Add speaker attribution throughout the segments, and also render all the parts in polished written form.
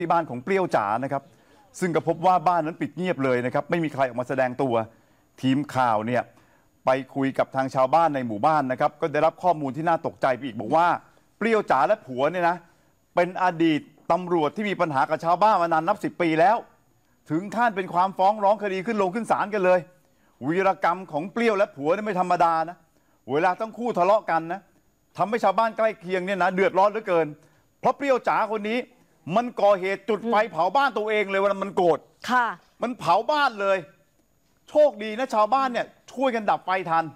Speaker 1: ที่บ้านของเปรี้ยวจ๋านะครับซึ่งก็พบว่าบ้านนั้นปิดเงียบเลยนะครับไม่มีใครออกมาแสดงตัวทีมข่าวเนี่ยไปคุยกับทางชาวบ้านในหมู่บ้านนะครับก็ได้รับข้อมูลที่น่าตกใจไปอีกบอกว่าเปรี้ยวจ๋าและผัวเนี่ยนะเป็นอดีตตำรวจที่มีปัญหากับชาวบ้านมานานนับ10 ปีแล้วถึงขั้นเป็นความฟ้องร้องคดีขึ้นลงขึ้นศาลกันเลยวีรกรรมของเปรี้ยวและผัวนี่ไม่ธรรมดานะเวลาทั้งคู่ทะเลาะกันนะทำให้ชาวบ้านใกล้เคียงเนี่ยนะเดือดร้อนเหลือเกินเพราะเปรี้ยวจ๋าคนนี้มันก่อเหตุจุดไฟเผาบ้านตัวเองเลยวันมันโกรธ
Speaker 2: ค่ะ
Speaker 1: มันเผาบ้านเลยโชคดีนะชาวบ้านเนี่ยช่วยกันดับไฟทัน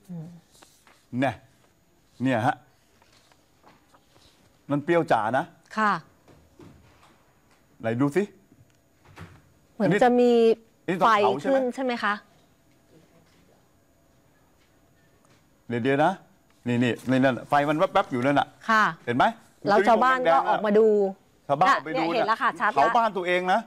Speaker 1: เนี่ยฮะมันเปรี้ยวจ๋านะ
Speaker 2: ค่ะ
Speaker 1: ไหนดูสิ
Speaker 2: เหมือนจะมีไฟขึ้นใช่ไหมคะ
Speaker 1: เดี๋ยวนะนี่นั่นไฟมันแวบๆอยู่นั่นน่ะ
Speaker 2: ค่ะ
Speaker 1: เห็นไหม
Speaker 2: แล้วชาวบ้านก็ออกมาดู
Speaker 1: ชาวบ้านออกไปดู
Speaker 2: เห็นแล้วค่ะชัด
Speaker 1: เผาบ้านตัวเองนะ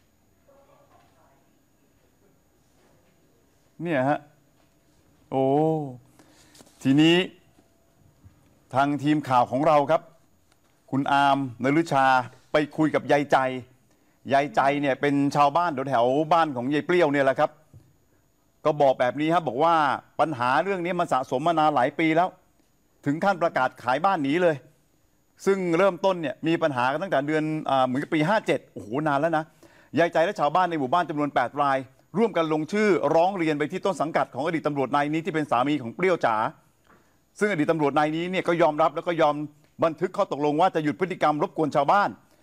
Speaker 1: เนี่ยฮะโอ้ทีนี้ทางทีมข่าวของเราครับคุณอาร์มนฤชาไปคุยกับยายใจเนี่ยเป็นชาวบ้านแถวบ้านของยายเปรี้ยวเนี่ยแหละครับก็บอกแบบนี้ครับบอกว่าปัญหาเรื่องนี้มันสะสมมานานหลายปีแล้วถึงขั้นประกาศขายบ้านหนีเลยซึ่งเริ่มต้นเนี่ยมีปัญหากันตั้งแต่เดือนเหมือนกับปี57โอ้โหนานแล้วนะยายใจและชาวบ้านในหมู่บ้านจำนวน8 รายร่วมกันลงชื่อร้องเรียนไปที่ต้นสังกัดของอดีตตำรวจนายนี้ที่เป็นสามีของเปรี้ยวจ๋าซึ่งอดีตตำรวจนายนี้เนี่ยก็ยอมรับแล้วก็ยอมบันทึกข้อตกลงว่าจะหยุดพฤติกรรมรบกวนชาวบ้าน